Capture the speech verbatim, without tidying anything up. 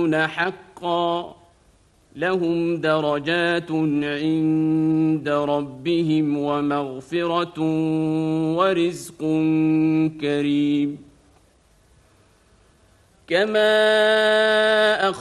حقا لهم درجات عند ربهم ومغفرة ورزق كريم. كما